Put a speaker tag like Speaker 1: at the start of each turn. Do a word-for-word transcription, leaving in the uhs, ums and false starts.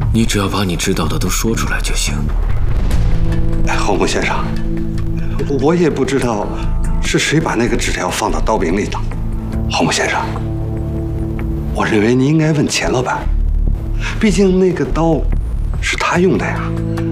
Speaker 1: 你只要把你知道的都说出来就行。
Speaker 2: 哎，侯木先生，我也不知道是谁把那个纸条放到刀柄里的。侯木先生，我认为你应该问钱老板，毕竟那个刀是他用的呀。